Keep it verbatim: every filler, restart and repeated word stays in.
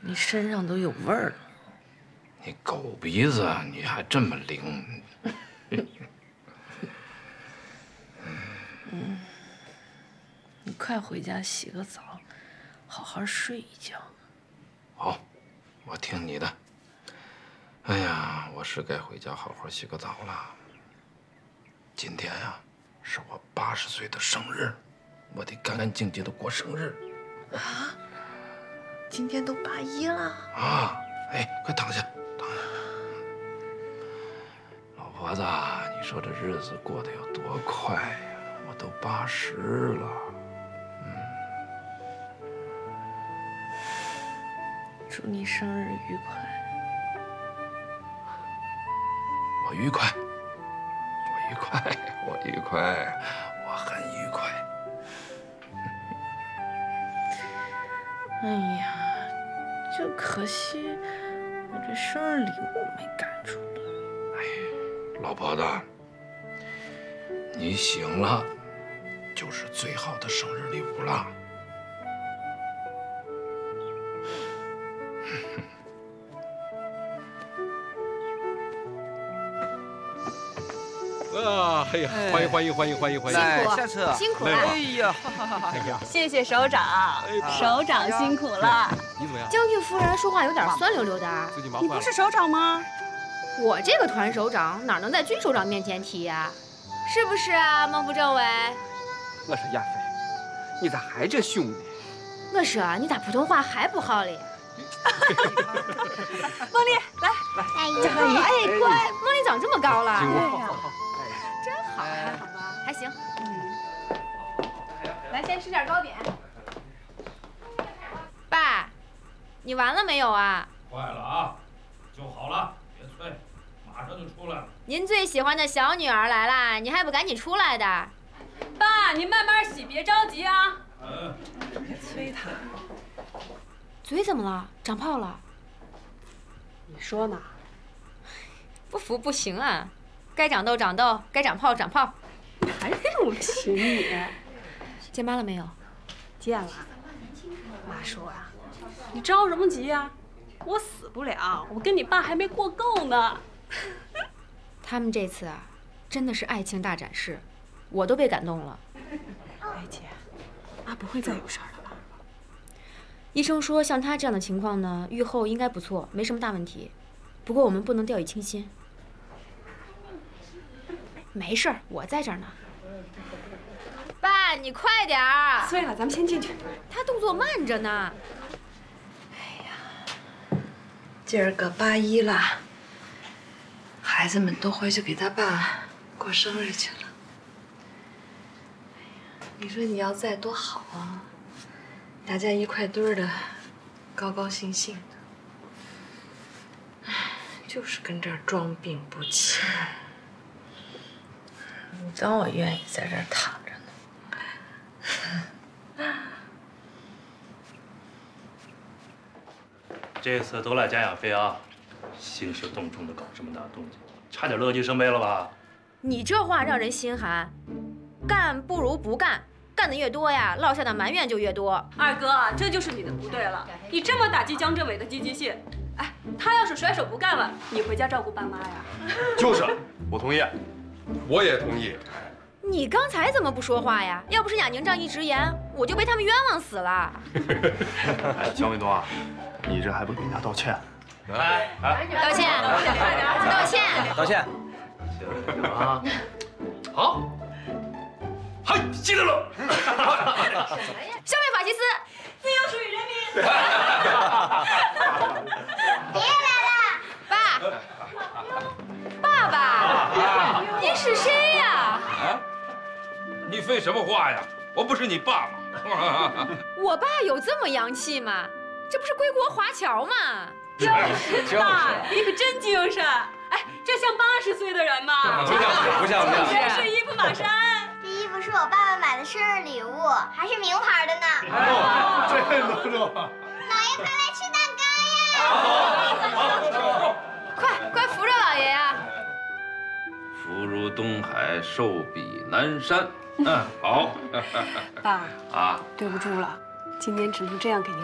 你身上都有味儿了。 你狗鼻子，你还这么灵？ 嗯，你快回家洗个澡，好好睡一觉。 好，我听你的。哎呀，我是该回家好好洗个澡了。今天呀，是我八十岁的生日，我得干干净净的过生日。 啊？今天都八一了啊！哎，快躺下，躺下。老婆子，你说这日子过得有多快呀？我都八十了。嗯。 祝你生日愉快。 我愉快，我愉快，我愉快，我很愉快。 哎呀，就可惜我这生日礼物没赶出来。 哎，老婆子，你醒了，就是最好的生日礼物了。 啊，哎呀，欢迎欢迎欢迎欢迎欢迎！ 辛苦下车， 辛苦了！ 哎呀， 哎呀，谢谢首长，首长辛苦了。 你怎么样？ 将军夫人说话有点酸溜溜的。 最近忙坏了。 你不是首长吗？ 我这个团首长哪能在军首长面前提呀？是不是啊，孟副政委？ 我说亚飞，你咋还这凶呢？ 我说你咋普通话还不好嘞？ 茉莉，来来，哎哎，乖，茉莉长这么高了？ 对呀，真好，还好吧？还行。嗯，咱先吃点糕点。爸，你完了没有啊？ 快了啊，就好了，别催，马上就出来了。 您最喜欢的小女儿来啦，你还不赶紧出来的？ 爸，您慢慢洗，别着急啊。 嗯， 别催他。 嘴怎么了？长泡了？ 你说呢？ 不服不行啊！该长痘长痘，该长泡长泡。 你还入侵你？ 见妈了没有？ 见了。妈说啊，你着什么急呀？我死不了，我跟你爸还没过够呢。 他们这次啊，真的是爱情大展示，我都被感动了。 哎姐，妈不会再有事儿了吧？ 医生说，像他这样的情况呢，愈后应该不错，没什么大问题。不过我们不能掉以轻心。没事儿，我在这儿呢。爸，你快点儿！ 催了，咱们先进去。 他动作慢着呢。 哎呀，今儿个八一了，孩子们都回去给他爸过生日去了。哎呀，你说你要在多好啊！大家一块堆儿的，高高兴兴的。唉，就是跟这儿装病不起。你当我愿意在这儿躺着呢？ 这次都赖贾亚飞啊，兴师动众的搞这么大动静，差点乐极生悲了吧？ 你这话让人心寒。干不如不干。干的越多呀，落下的埋怨就越多。 二哥，这就是你的不对了，你这么打击江政委的积极性，哎，他要是甩手不干了，你回家照顾爸妈呀？ 就是，我同意，我也同意。 你刚才怎么不说话呀？要不是雅宁仗义直言，我就被他们冤枉死了。 哎，姜卫东啊，你这还不给人家道歉？ 来， 道歉，道歉， 道歉。 行啊，好。嗨，进来了！ 消灭法西斯， 自由属于人民。 爷爷来了，爸，爸爸，您是谁呀？ 啊？你废什么话呀？我不是你爸吗？ 我爸有这么洋气吗？这不是归国华侨吗？ 就是爸，你可真精神！哎，这像八十岁的人吗？ 不像不像不像。 这是衣服马衫。 这衣服是我爸爸买的生日礼物，还是名牌的呢。 哦，这能中。 老爷，快来吃蛋糕呀！ 快快扶着老爷呀！ 福如东海，寿比南山。嗯，好。 爸啊， 对不住了，今天只能这样给您。